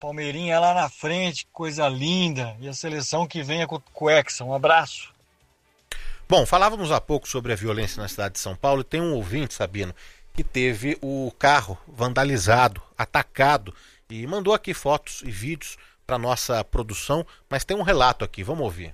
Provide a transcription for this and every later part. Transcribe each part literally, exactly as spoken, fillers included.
Palmeirinha lá na frente, coisa linda. E a seleção que venha com o Hexa. Um abraço. Bom, falávamos há pouco sobre a violência na cidade de São Paulo. Tem um ouvinte, Sabino, que teve o carro vandalizado, atacado, e mandou aqui fotos e vídeos para nossa produção, mas tem um relato aqui, vamos ouvir.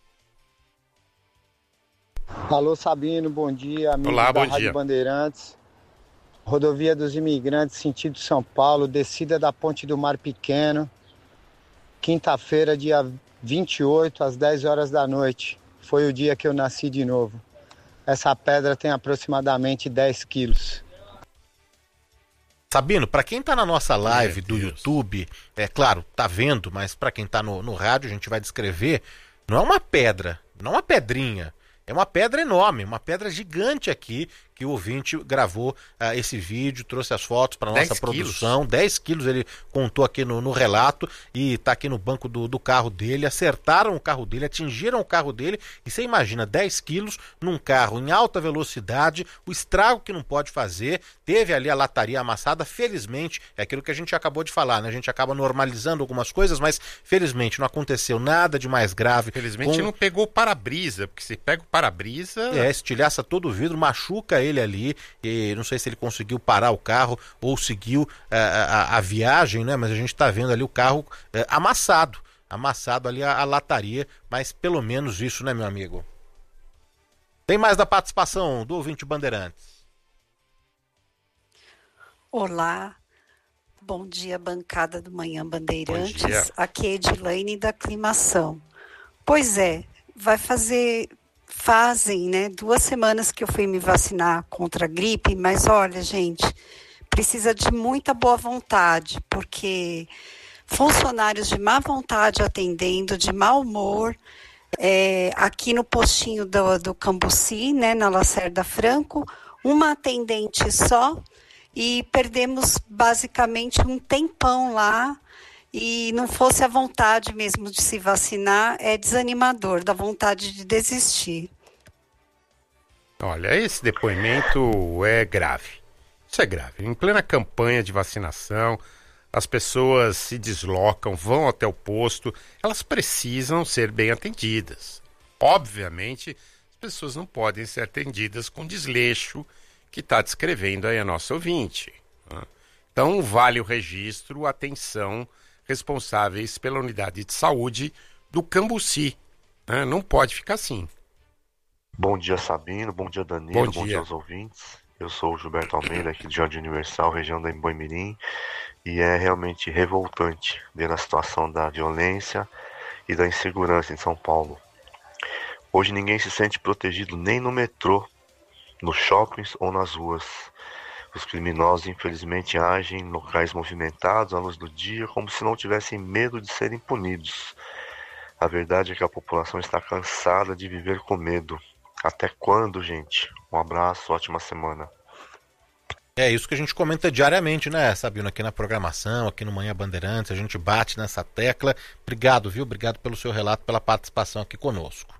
Alô, Sabino, bom dia, amigo Olá, da bom Rádio dia. Bandeirantes. Rodovia dos Imigrantes, sentido São Paulo, descida da Ponte do Mar Pequeno, quinta-feira, dia vinte e oito, às dez horas da noite. Foi o dia que eu nasci de novo. Essa pedra tem aproximadamente dez quilos. Sabino, para quem tá na nossa live do YouTube, é claro, tá vendo, mas para quem tá no, no rádio, a gente vai descrever, não é uma pedra, não é uma pedrinha, é uma pedra enorme, uma pedra gigante aqui, que o ouvinte gravou uh, esse vídeo, trouxe as fotos para nossa produção. dez quilos ele contou aqui no, no relato e está aqui no banco do, do carro dele. Acertaram o carro dele, atingiram o carro dele. E você imagina, dez quilos num carro em alta velocidade, o estrago que não pode fazer. Teve ali a lataria amassada. Felizmente, é aquilo que a gente acabou de falar, né? A gente acaba normalizando algumas coisas, mas felizmente não aconteceu nada de mais grave. Felizmente com... não pegou o para-brisa, porque se pega o para-brisa... É, estilhaça todo o vidro, machuca ele ali, e não sei se ele conseguiu parar o carro ou seguiu a, a, a viagem, né? Mas a gente está vendo ali o carro é, amassado, amassado ali a, a lataria, mas pelo menos isso, né, meu amigo? Tem mais da participação do ouvinte Bandeirantes. Olá, bom dia, bancada do Manhã Bandeirantes. Bom dia. Aqui é Edilaine da Aclimação. Pois é, vai fazer... Fazem, né, duas semanas que eu fui me vacinar contra a gripe, mas olha, gente, precisa de muita boa vontade, porque funcionários de má vontade atendendo, de mau humor, é, aqui no postinho do, do Cambuci, né, na Lacerda Franco, uma atendente só, e perdemos basicamente um tempão lá. E não fosse a vontade mesmo de se vacinar, é desanimador, dá vontade de desistir. Olha, esse depoimento é grave. Isso é grave. Em plena campanha de vacinação, as pessoas se deslocam, vão até o posto, elas precisam ser bem atendidas. Obviamente, as pessoas não podem ser atendidas com desleixo que está descrevendo aí a nossa ouvinte. Né? Então, vale o registro, atenção, responsáveis pela unidade de saúde do Cambuci. Né? Não pode ficar assim. Bom dia, Sabino. Bom dia, Danilo. Bom Bom dia, Bom dia aos ouvintes. Eu sou o Gilberto Almeida, aqui de Jardim Universal, região da Emboimirim. E é realmente revoltante ver a situação da violência e da insegurança em São Paulo. Hoje ninguém se sente protegido nem no metrô, nos shoppings ou nas ruas. Os criminosos, infelizmente, agem em locais movimentados à luz do dia, como se não tivessem medo de serem punidos. A verdade é que a população está cansada de viver com medo. Até quando, gente? Um abraço, ótima semana. É isso que a gente comenta diariamente, né, Sabino, aqui na programação, aqui no Manhã Bandeirantes, a gente bate nessa tecla. Obrigado, viu? Obrigado pelo seu relato, pela participação aqui conosco.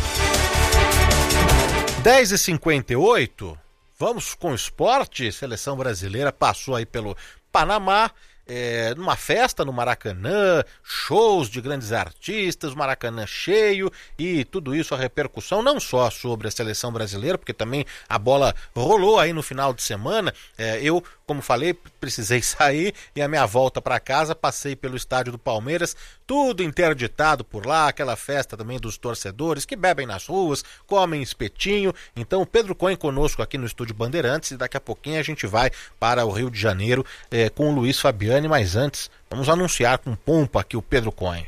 dez e cinquenta e oito, vamos com o esporte. Seleção brasileira passou aí pelo Panamá, é, numa festa no Maracanã, shows de grandes artistas, Maracanã cheio, e tudo isso, a repercussão não só sobre a seleção brasileira, porque também a bola rolou aí no final de semana. É, eu, como falei, precisei sair, e a minha volta para casa, passei pelo estádio do Palmeiras, tudo interditado por lá, aquela festa também dos torcedores que bebem nas ruas, comem espetinho. Então o Pedro Cohen conosco aqui no estúdio Bandeirantes, e daqui a pouquinho a gente vai para o Rio de Janeiro é, com o Luiz Fabiani, mas antes vamos anunciar com pompa aqui o Pedro Cohen.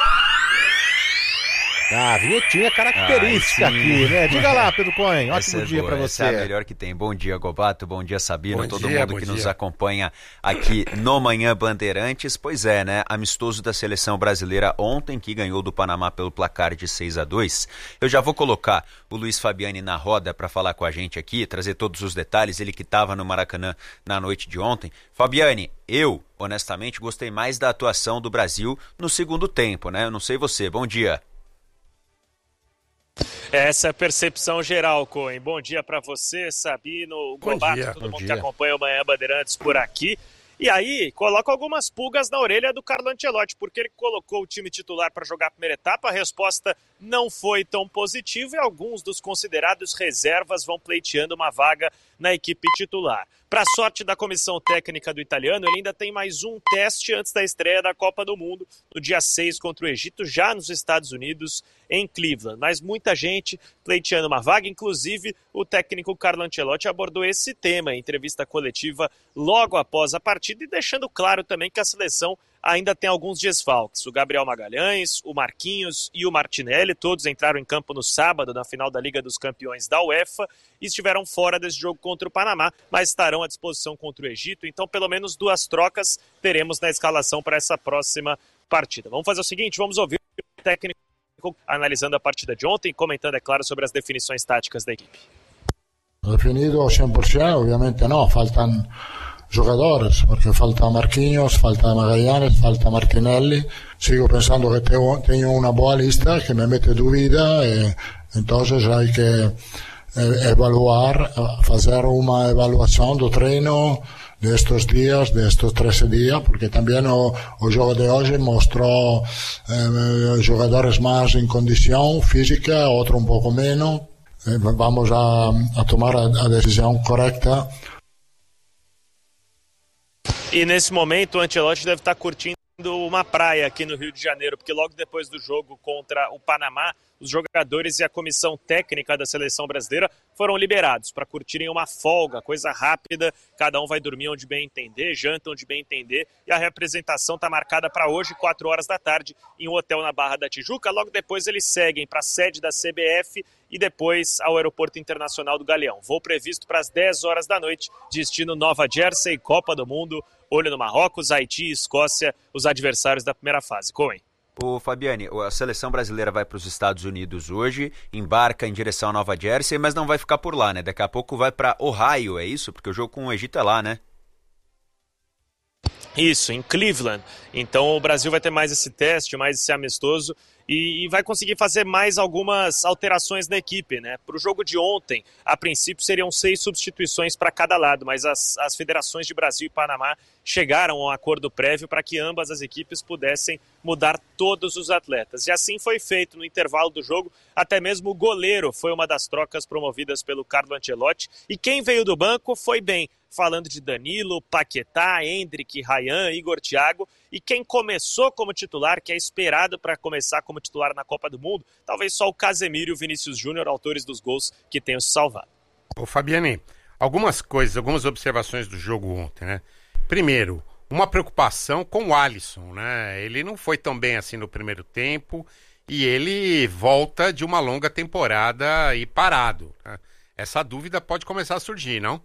Ah, vinhetinha característica ah, aqui, né? Diga lá, Pedro Cohen, ótimo é dia para você. Essa é a melhor que tem. Bom dia, Gobato, bom dia, Sabino, bom todo dia, mundo que dia. nos acompanha aqui no Manhã Bandeirantes. Pois é, né? Amistoso da seleção brasileira ontem, que ganhou do Panamá pelo placar de seis a dois. Eu já vou colocar o Luiz Fabiani na roda para falar com a gente aqui, trazer todos os detalhes, ele que estava no Maracanã na noite de ontem. Fabiani, eu, honestamente, gostei mais da atuação do Brasil no segundo tempo, né? Eu não sei você, bom dia. Essa é a percepção geral, Cohen. Bom dia para você, Sabino, Gobato, todo mundo que acompanha o Manhã Bandeirantes por aqui. E aí, coloca algumas pulgas na orelha do Carlo Ancelotti, porque ele colocou o time titular para jogar a primeira etapa, a resposta não foi tão positiva e alguns dos considerados reservas vão pleiteando uma vaga na equipe titular. Para sorte da comissão técnica do italiano, ele ainda tem mais um teste antes da estreia da Copa do Mundo, no dia seis contra o Egito, já nos Estados Unidos, em Cleveland. Mas muita gente pleiteando uma vaga, inclusive o técnico Carlo Ancelotti abordou esse tema em entrevista coletiva logo após a partida e deixando claro também que a seleção ainda tem alguns desfalques. O Gabriel Magalhães, o Marquinhos e o Martinelli, todos entraram em campo no sábado na final da Liga dos Campeões da UEFA e estiveram fora desse jogo contra o Panamá, mas estarão à disposição contra o Egito. Então, pelo menos duas trocas teremos na escalação para essa próxima partida. Vamos fazer o seguinte, vamos ouvir o técnico analisando a partida de ontem, comentando, é claro, sobre as definições táticas da equipe. Definido cem por ciento, obviamente no, faltan jugadores, porque falta Marquinhos, falta Magallanes, falta Martinelli. Sigo pensando que tengo, tengo una buena lista que me mete dúvida, e entonces hay que evaluar, hacer una evaluación do treino de estos días, de estos trece días, porque también o, o juego de hoy mostró eh, jugadores más en condición física, otro un poco menos. Eh, vamos a, a tomar a, a decisión correcta. E nesse momento o Ancelotti deve estar curtindo uma praia aqui no Rio de Janeiro, porque logo depois do jogo contra o Panamá, os jogadores e a comissão técnica da seleção brasileira foram liberados para curtirem uma folga, coisa rápida, cada um vai dormir onde bem entender, janta onde bem entender, e a representação está marcada para hoje, quatro horas da tarde, em um hotel na Barra da Tijuca. Logo depois eles seguem para a sede da C B F e depois ao Aeroporto Internacional do Galeão. Voo previsto para as dez horas da noite, destino Nova Jersey, Copa do Mundo, olho no Marrocos, Haiti e Escócia, os adversários da primeira fase. Coen. Ô Fabiane, a seleção brasileira vai para os Estados Unidos hoje, embarca em direção a Nova Jersey, mas não vai ficar por lá, né? Daqui a pouco vai para Ohio, é isso? Porque o jogo com o Egito é lá, né? Isso, em Cleveland. Então o Brasil vai ter mais esse teste, mais esse amistoso e, e vai conseguir fazer mais algumas alterações na equipe, né? Para o jogo de ontem, a princípio seriam seis substituições para cada lado, mas as, as federações de Brasil e Panamá chegaram a um acordo prévio para que ambas as equipes pudessem mudar todos os atletas. E assim foi feito no intervalo do jogo, até mesmo o goleiro foi uma das trocas promovidas pelo Carlo Ancelotti, e quem veio do banco foi bem, falando de Danilo, Paquetá, Endrick, Ryan, Igor Thiago, e quem começou como titular, que é esperado para começar como titular na Copa do Mundo, talvez só o Casemiro e o Vinícius Júnior, autores dos gols que tenham se salvado. Ô Fabiane, algumas coisas, algumas observações do jogo ontem, né? Primeiro, uma preocupação com o Alisson, né? Ele não foi tão bem assim no primeiro tempo e ele volta de uma longa temporada e parado, né? Essa dúvida pode começar a surgir, não?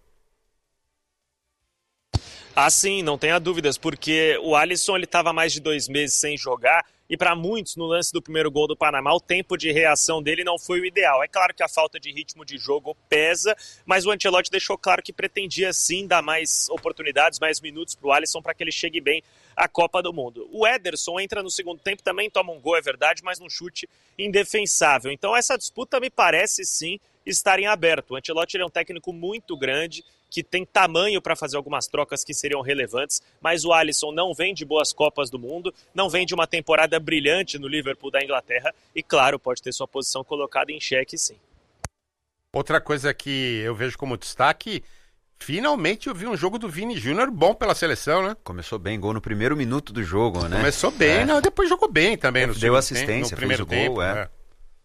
Ah, sim, não tenha dúvidas, porque o Alisson ele estava mais de dois meses sem jogar e para muitos, no lance do primeiro gol do Panamá, o tempo de reação dele não foi o ideal. É claro que a falta de ritmo de jogo pesa, mas o Ancelotti deixou claro que pretendia sim dar mais oportunidades, mais minutos para o Alisson para que ele chegue bem à Copa do Mundo. O Ederson entra no segundo tempo, também toma um gol, é verdade, mas num chute indefensável. Então essa disputa me parece sim estar em aberto. O Ancelotti ele é um técnico muito grande, que tem tamanho para fazer algumas trocas que seriam relevantes, mas o Alisson não vem de boas Copas do Mundo, não vem de uma temporada brilhante no Liverpool da Inglaterra e, claro, pode ter sua posição colocada em xeque, sim. Outra coisa que eu vejo como destaque, finalmente eu vi um jogo do Vini Júnior bom pela seleção, né? Começou bem, gol no primeiro minuto do jogo, né? Começou bem, é. não, depois jogou bem também. No Deu assistência, tempo, no primeiro fez o gol, tempo, é. é.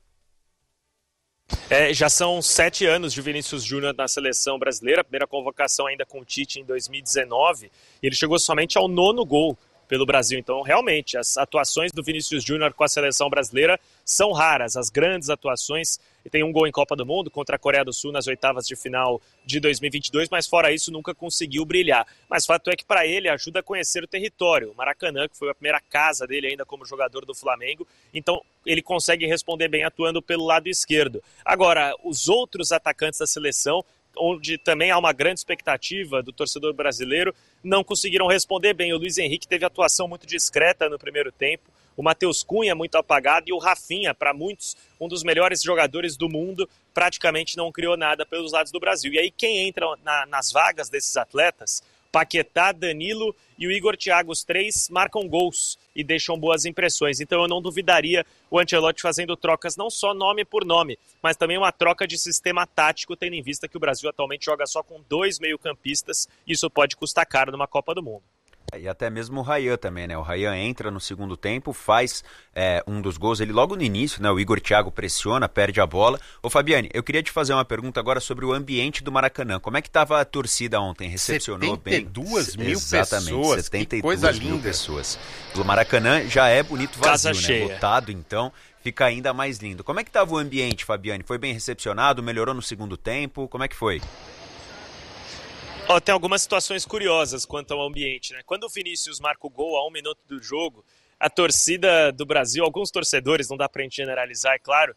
É, já são sete anos de Vinícius Júnior na seleção brasileira, a primeira convocação ainda com o Tite em dois mil e dezenove, e ele chegou somente ao nono gol pelo Brasil. Então, realmente, as atuações do Vinícius Júnior com a seleção brasileira são raras, as grandes atuações. Ele tem um gol em Copa do Mundo contra a Coreia do Sul nas oitavas de final de dois mil e vinte e dois, mas fora isso nunca conseguiu brilhar. Mas o fato é que para ele ajuda a conhecer o território. O Maracanã, que foi a primeira casa dele ainda como jogador do Flamengo, então ele consegue responder bem atuando pelo lado esquerdo. Agora, os outros atacantes da seleção, onde também há uma grande expectativa do torcedor brasileiro, não conseguiram responder bem. O Luiz Henrique teve atuação muito discreta no primeiro tempo, o Matheus Cunha muito apagado e o Rafinha, para muitos, um dos melhores jogadores do mundo, praticamente não criou nada pelos lados do Brasil. E aí quem entra na, nas vagas desses atletas Paquetá, Danilo e o Igor Thiago, os três marcam gols e deixam boas impressões. Então eu não duvidaria o Ancelotti fazendo trocas não só nome por nome, mas também uma troca de sistema tático, tendo em vista que o Brasil atualmente joga só com dois meio-campistas. Isso pode custar caro numa Copa do Mundo. E até mesmo o Ryan também, né? O Ryan entra no segundo tempo, faz é, um dos gols, ele logo no início, né? O Igor Thiago pressiona, perde a bola. Ô Fabiane, eu queria te fazer uma pergunta agora sobre o ambiente do Maracanã. Como é que estava a torcida ontem? Recepcionou bem? setenta e duas mil Exatamente, pessoas, setenta e duas que coisa mil linda. pessoas. O Maracanã já é bonito vazio, Casa né? cheia. Lotado, então fica ainda mais lindo. Como é que estava o ambiente, Fabiane? Foi bem recepcionado? Melhorou no segundo tempo? Como é que foi? Oh, tem algumas situações curiosas quanto ao ambiente, né? Quando o Vinícius marca o gol a um minuto do jogo, a torcida do Brasil, alguns torcedores, não dá pra gente generalizar, é claro,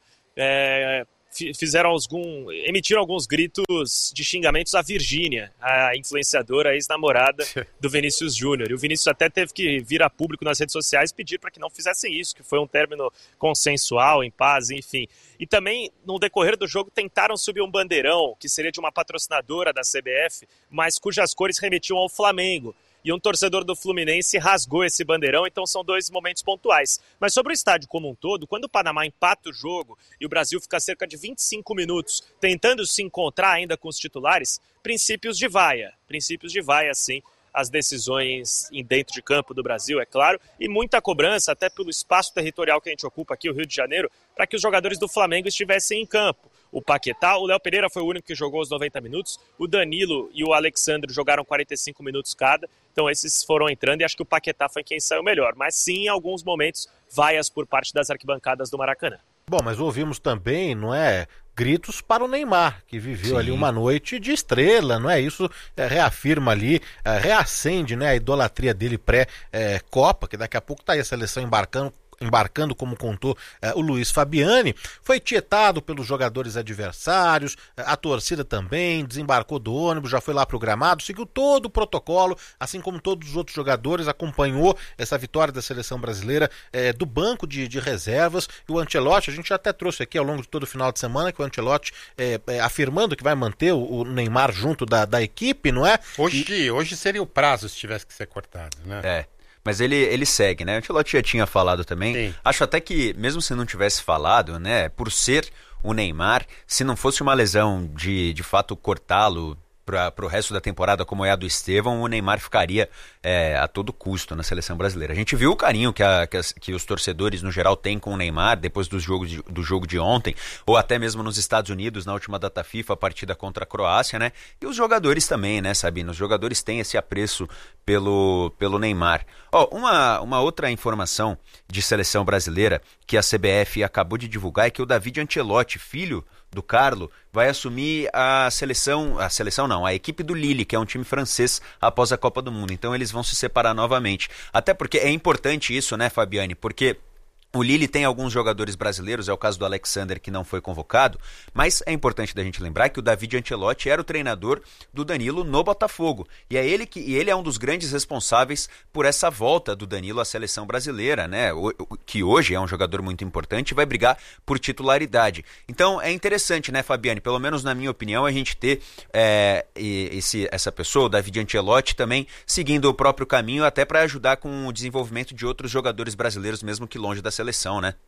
é, fizeram algum, emitiram alguns gritos de xingamentos à Virgínia, a influenciadora, a ex-namorada do Vinícius Júnior. E o Vinícius até teve que vir a público nas redes sociais pedir para que não fizessem isso, que foi um término consensual, em paz, enfim. E também, no decorrer do jogo, tentaram subir um bandeirão, que seria de uma patrocinadora da C B F, mas cujas cores remetiam ao Flamengo. E um torcedor do Fluminense rasgou esse bandeirão, então são dois momentos pontuais. Mas sobre o estádio como um todo, quando o Panamá empata o jogo e o Brasil fica cerca de vinte e cinco minutos tentando se encontrar ainda com os titulares, princípios de vaia, princípios de vaia, sim, as decisões em dentro de campo do Brasil, é claro, e muita cobrança, até pelo espaço territorial que a gente ocupa aqui, o Rio de Janeiro, para que os jogadores do Flamengo estivessem em campo. O Paquetá, o Léo Pereira foi o único que jogou os noventa minutos, o Danilo e o Alexandre jogaram quarenta e cinco minutos cada, então esses foram entrando e acho que o Paquetá foi quem saiu melhor, mas sim, em alguns momentos, vaias por parte das arquibancadas do Maracanã. Bom, mas ouvimos também, não é, gritos para o Neymar, que viveu Sim. ali uma noite de estrela, não é? Isso é, reafirma ali, é, reacende, né, a idolatria dele pré-Copa, é, que daqui a pouco está aí a seleção embarcando, embarcando, como contou eh, o Luiz Fabiani, foi tietado pelos jogadores adversários, eh, a torcida também, desembarcou do ônibus, já foi lá pro gramado, seguiu todo o protocolo, assim como todos os outros jogadores, acompanhou essa vitória da seleção brasileira eh, do banco de, de reservas, e o Ancelotti, a gente já até trouxe aqui ao longo de todo o final de semana, que o Ancelotti eh, eh, afirmando que vai manter o, o Neymar junto da, da equipe, não é? Hoje, e... hoje seria o prazo se tivesse que ser cortado, né? É. Mas ele, ele segue, né? O Ancelotti já tinha falado também. Sim. Acho até que, mesmo se não tivesse falado, né? Por ser o Neymar, se não fosse uma lesão de, de fato, cortá-lo para o resto da temporada, como é a do Estevão, o Neymar ficaria é, a todo custo na seleção brasileira. A gente viu o carinho que, a, que, as, que os torcedores, no geral, têm com o Neymar depois dos jogos de, do jogo de ontem, ou até mesmo nos Estados Unidos, na última data FIFA, a partida contra a Croácia, né? E os jogadores também, né, Sabino? Os jogadores têm esse apreço pelo, pelo Neymar. Ó, uma, uma outra informação de seleção brasileira que a C B F acabou de divulgar é que o David Ancelotti, filho do Carlo, vai assumir a seleção, a seleção não, a equipe do Lille, que é um time francês, após a Copa do Mundo. Então eles vão se separar novamente. Até porque é importante isso, né, Fabiane? Porque o Lille tem alguns jogadores brasileiros, é o caso do Alexander, que não foi convocado, mas é importante da gente lembrar que o David Ancelotti era o treinador do Danilo no Botafogo, e é ele que e ele é um dos grandes responsáveis por essa volta do Danilo à seleção brasileira, né? O, o, que hoje é um jogador muito importante e vai brigar por titularidade. Então é interessante, né, Fabiane? Pelo menos na minha opinião, a gente ter é, esse, essa pessoa, o David Ancelotti, também seguindo o próprio caminho, até para ajudar com o desenvolvimento de outros jogadores brasileiros, mesmo que longe da seleção, né?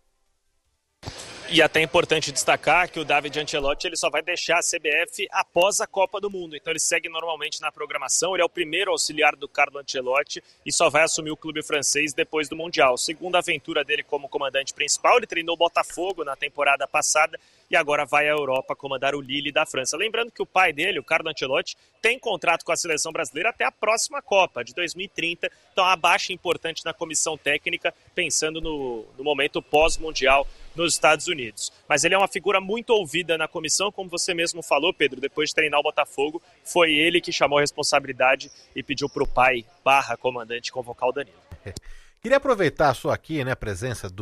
E até é importante destacar que o David Ancelotti ele só vai deixar a C B F após a Copa do Mundo. Então ele segue normalmente na programação, ele é o primeiro auxiliar do Carlo Ancelotti e só vai assumir o clube francês depois do Mundial. Segunda aventura dele como comandante principal, ele treinou o Botafogo na temporada passada e agora vai à Europa comandar o Lille da França. Lembrando que o pai dele, o Carlo Ancelotti, tem contrato com a seleção brasileira até a próxima Copa, de dois mil e trinta. Então a baixa importante na comissão técnica, pensando no, no momento pós-mundial nos Estados Unidos. Mas ele é uma figura muito ouvida na comissão, como você mesmo falou, Pedro, depois de treinar o Botafogo, foi ele que chamou a responsabilidade e pediu para o pai barra comandante convocar o Danilo. Queria aproveitar só aqui, né, a presença do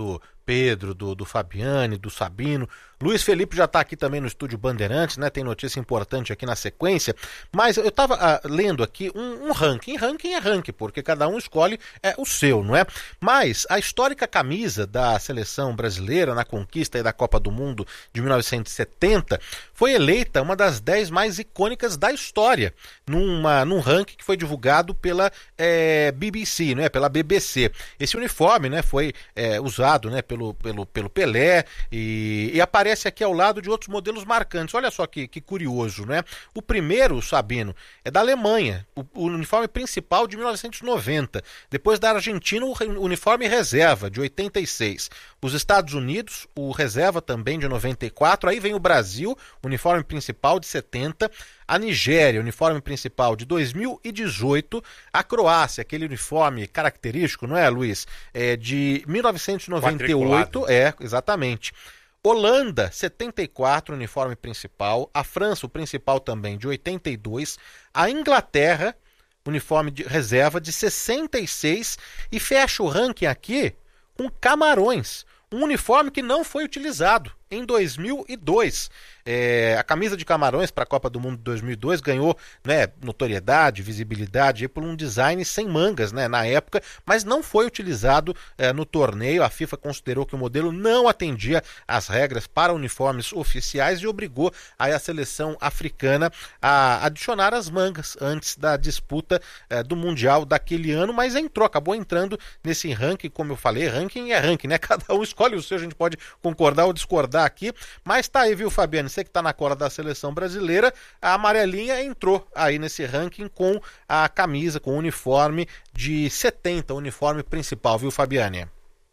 Pedro, do, do Fabiane, do Sabino. Luiz Felipe já está aqui também no estúdio Bandeirantes, né? Tem notícia importante aqui na sequência. Mas eu estava ah, lendo aqui um, um ranking. Ranking é ranking, porque cada um escolhe é, o seu, não é? Mas a histórica camisa da seleção brasileira na conquista da Copa do Mundo de mil novecentos e setenta foi eleita uma das dez mais icônicas da história, numa, num ranking que foi divulgado pela é, B B C, né? Pela B B C. Esse uniforme, né, foi é, usado, né, pelo, pelo, pelo Pelé e, e aparece Aparece aqui ao lado de outros modelos marcantes. Olha só que, que curioso, né? O primeiro, Sabino, é da Alemanha, o, o uniforme principal de mil novecentos e noventa. Depois da Argentina, o uniforme reserva, de oitenta e seis. Os Estados Unidos, o reserva também de noventa e quatro. Aí vem o Brasil, uniforme principal de setenta. A Nigéria, uniforme principal de dois mil e dezoito. A Croácia, aquele uniforme característico, não é, Luiz? É de mil novecentos e noventa e oito. É, exatamente. Holanda, setenta e quatro, uniforme principal. A França, o principal também, de oitenta e dois. A Inglaterra, uniforme de reserva, de sessenta e seis. E fecha o ranking aqui com Camarões, um uniforme que não foi utilizado em dois mil e dois. É, a camisa de Camarões para a Copa do Mundo de dois mil e dois ganhou, né, notoriedade, visibilidade por um design sem mangas, né, na época, mas não foi utilizado é, no torneio. A FIFA considerou que o modelo não atendia às regras para uniformes oficiais e obrigou aí a seleção africana a adicionar as mangas antes da disputa é, do Mundial daquele ano, mas entrou, acabou entrando nesse ranking. Como eu falei, ranking é ranking, né? Cada um escolhe o seu, a gente pode concordar ou discordar aqui, mas tá aí, viu, Fabiano? Você que tá na corda da seleção brasileira, a amarelinha entrou aí nesse ranking com a camisa, com o uniforme de setenta, o uniforme principal, viu, Fabiane?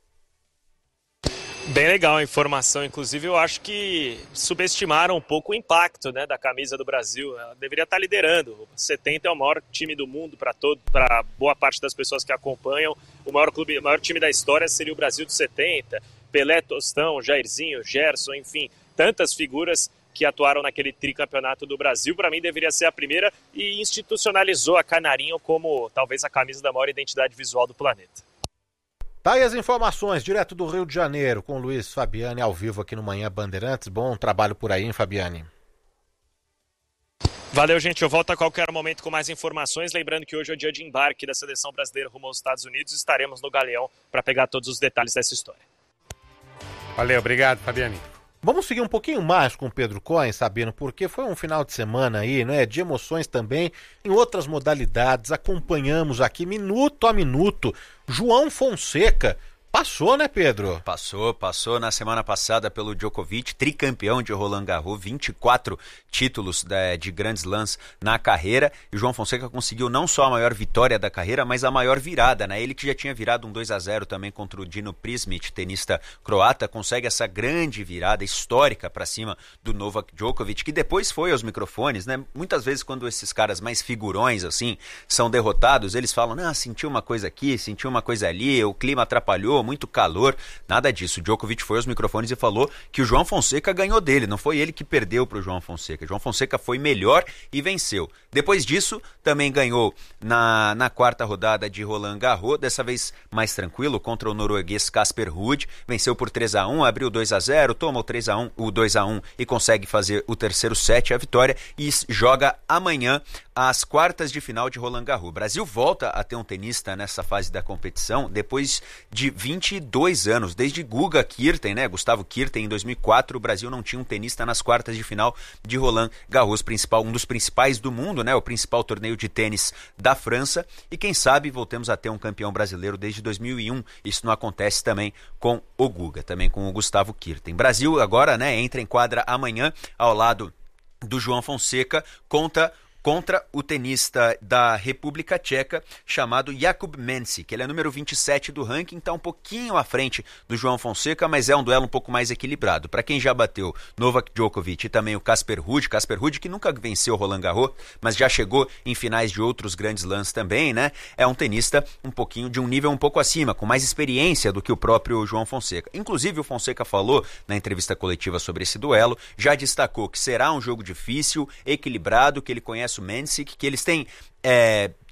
Bem legal a informação, inclusive eu acho que subestimaram um pouco o impacto, né, da camisa do Brasil. Ela deveria estar liderando. O setenta é o maior time do mundo para todo, para boa parte das pessoas que acompanham. O maior clube, o maior time da história seria o Brasil de setenta. Pelé, Tostão, Jairzinho, Gerson, enfim, tantas figuras que atuaram naquele tricampeonato do Brasil. Para mim deveria ser a primeira e institucionalizou a Canarinho como talvez a camisa da maior identidade visual do planeta. Tá aí as informações, direto do Rio de Janeiro, com o Luiz Fabiane ao vivo aqui no Manhã Bandeirantes. Bom trabalho por aí, hein, Fabiane? Valeu, gente. Eu volto a qualquer momento com mais informações. Lembrando que hoje é o dia de embarque da seleção brasileira rumo aos Estados Unidos. Estaremos no Galeão para pegar todos os detalhes dessa história. Valeu, obrigado, Fabiane. Vamos seguir um pouquinho mais com o Pedro Cohen, Sabino, porque foi um final de semana aí, né, de emoções também, em outras modalidades. Acompanhamos aqui, minuto a minuto, João Fonseca. Passou, né, Pedro? Passou, passou na semana passada pelo Djokovic, tricampeão de Roland Garros, vinte e quatro títulos de, de Grand Slams na carreira. E o João Fonseca conseguiu não só a maior vitória da carreira, mas a maior virada, né? Ele que já tinha virado um dois a zero também contra o Dino Prismic, tenista croata, consegue essa grande virada histórica para cima do Novak Djokovic, que depois foi aos microfones, né? Muitas vezes quando esses caras mais figurões, assim, são derrotados, eles falam, ah, sentiu uma coisa aqui, sentiu uma coisa ali, o clima atrapalhou, muito calor, nada disso. O Djokovic foi aos microfones e falou que o João Fonseca ganhou dele, não foi ele que perdeu para o João Fonseca. O João Fonseca foi melhor e venceu. Depois disso, também ganhou na, na quarta rodada de Roland Garros, dessa vez mais tranquilo, contra o norueguês Casper Ruud, venceu por três a um, abriu dois a zero, toma o três a um, o dois a um e consegue fazer o terceiro set, a vitória, e joga amanhã as quartas de final de Roland Garros. O Brasil volta a ter um tenista nessa fase da competição depois de vinte e dois anos, desde Guga Kirten, né? Gustavo Kirten, em dois mil e quatro, o Brasil não tinha um tenista nas quartas de final de Roland Garros, principal, um dos principais do mundo, né? O principal torneio de tênis da França, e quem sabe voltemos a ter um campeão brasileiro desde dois mil e um. Isso não acontece também com o Guga, também com o Gustavo Kirten. Brasil agora, né, entra em quadra amanhã ao lado do João Fonseca, conta contra o tenista da República Tcheca chamado Jakub Mensik, que ele é número vinte e sete do ranking, está um pouquinho à frente do João Fonseca, mas é um duelo um pouco mais equilibrado. Para quem já bateu Novak Djokovic e também o Casper Ruud, Casper Ruud que nunca venceu Roland Garros, mas já chegou em finais de outros grandes slams também, né? É um tenista um pouquinho de um nível um pouco acima, com mais experiência do que o próprio João Fonseca. Inclusive o Fonseca falou na entrevista coletiva sobre esse duelo, já destacou que será um jogo difícil, equilibrado, que ele conhece o Mensik, que eles têm é,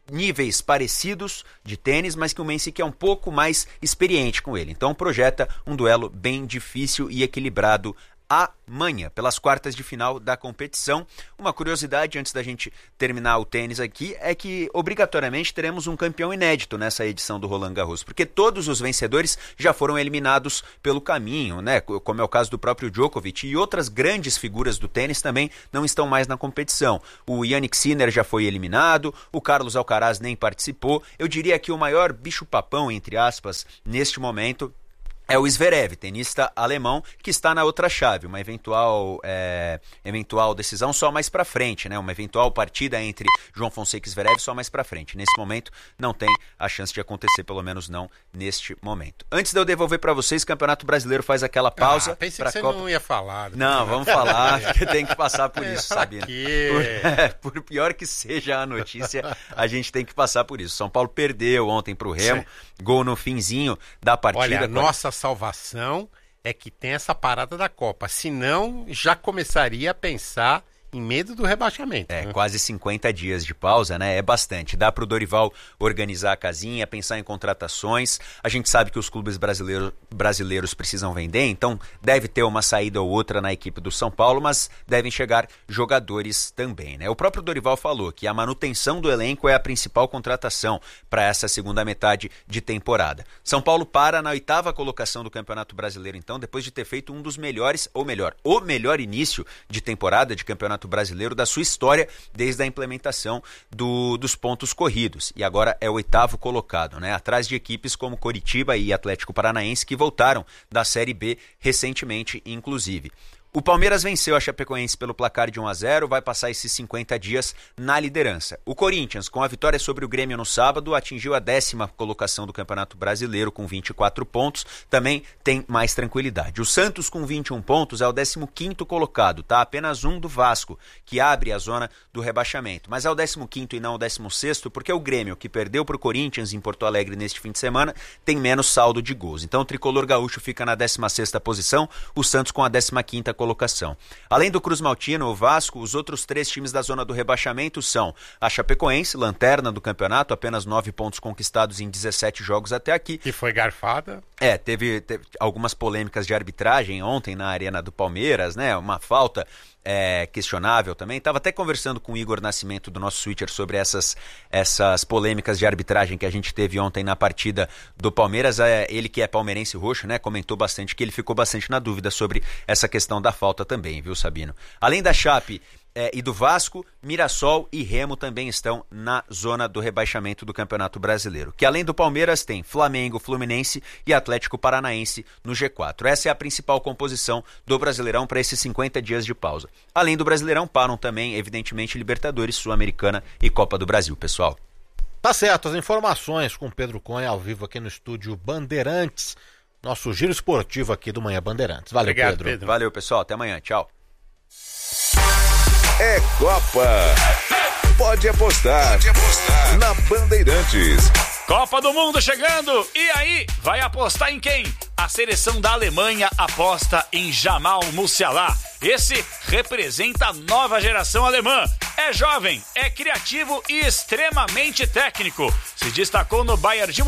níveis parecidos de tênis, mas que o Mensik é um pouco mais experiente com ele. Então projeta um duelo bem difícil e equilibrado amanhã, pelas quartas de final da competição. Uma curiosidade antes da gente terminar o tênis aqui é que obrigatoriamente teremos um campeão inédito nessa edição do Roland Garros, porque todos os vencedores já foram eliminados pelo caminho, né? Como é o caso do próprio Djokovic, e outras grandes figuras do tênis também não estão mais na competição. O Jannik Sinner já foi eliminado, o Carlos Alcaraz nem participou. Eu diria que o maior bicho-papão, entre aspas, neste momento é o Zverev, tenista alemão, que está na outra chave, uma eventual, é, eventual decisão só mais para frente, né? Uma eventual partida entre João Fonseca e Zverev só mais para frente. Nesse momento não tem a chance de acontecer, pelo menos não neste momento. Antes de eu devolver para vocês, o Campeonato Brasileiro faz aquela pausa. Ah, pensei pra que você Copa... não ia falar. Não, vamos falar, porque tem que passar por É, isso, pra Sabino. quê? Por, é, por pior que seja a notícia, a gente tem que passar por isso. São Paulo perdeu ontem pro Remo, Sim. gol no finzinho da partida. Olha, a nossa salvação é que tem essa parada da Copa. Senão, já começaria a pensar em medo do rebaixamento. É, né? quase cinquenta dias de pausa, né? É bastante. Dá pro Dorival organizar a casinha, pensar em contratações. A gente sabe que os clubes brasileiros, brasileiros precisam vender, então deve ter uma saída ou outra na equipe do São Paulo, mas devem chegar jogadores também, né? O próprio Dorival falou que a manutenção do elenco é a principal contratação para essa segunda metade de temporada. São Paulo para na oitava colocação do Campeonato Brasileiro, então, depois de ter feito um dos melhores, ou melhor, o melhor início de temporada de Campeonato Brasileiro da sua história desde a implementação do, dos pontos corridos, e agora é o oitavo colocado, né? Atrás de equipes como Coritiba e Atlético Paranaense, que voltaram da Série B recentemente, inclusive. O Palmeiras venceu a Chapecoense pelo placar de um a zero, vai passar esses cinquenta dias na liderança. O Corinthians, com a vitória sobre o Grêmio no sábado, atingiu a décima colocação do Campeonato Brasileiro com vinte e quatro pontos, também tem mais tranquilidade. O Santos, com vinte e um pontos, é o décimo quinto colocado, tá? Apenas um do Vasco, que abre a zona do rebaixamento. Mas é o décimo quinto e não o décimo sexto, porque o Grêmio, que perdeu para o Corinthians em Porto Alegre neste fim de semana, tem menos saldo de gols. Então o tricolor gaúcho fica na décima sexta posição, o Santos com a décima quinta colocação. Além do Cruz Maltino, o Vasco, os outros três times da zona do rebaixamento são a Chapecoense, lanterna do campeonato, apenas nove pontos conquistados em dezessete jogos até aqui. Que foi garfada. É, teve, teve algumas polêmicas de arbitragem ontem na Arena do Palmeiras, né? Uma falta é, questionável também. Estava até conversando com o Igor Nascimento do nosso Twitter sobre essas, essas polêmicas de arbitragem que a gente teve ontem na partida do Palmeiras. É, ele que é palmeirense roxo, né? Comentou bastante que ele ficou bastante na dúvida sobre essa questão da falta também, viu, Sabino? Além da Chape É, e do Vasco, Mirassol e Remo também estão na zona do rebaixamento do Campeonato Brasileiro. Que além do Palmeiras tem Flamengo, Fluminense e Atlético Paranaense no G quatro. Essa é a principal composição do Brasileirão para esses cinquenta dias de pausa. Além do Brasileirão, param também, evidentemente, Libertadores, Sul-Americana e Copa do Brasil, pessoal. Tá certo, as informações com Pedro Cunha ao vivo aqui no estúdio Bandeirantes. Nosso giro esportivo aqui do Manhã Bandeirantes. Valeu, Obrigado, Pedro. Pedro. Valeu, pessoal. Até amanhã. Tchau. É Copa. Pode apostar. Pode apostar na Bandeirantes. Copa do Mundo chegando. E aí, vai apostar em quem? A seleção da Alemanha aposta em Jamal Musiala. Esse representa a nova geração alemã. É jovem, é criativo e extremamente técnico. Se destacou no Bayern de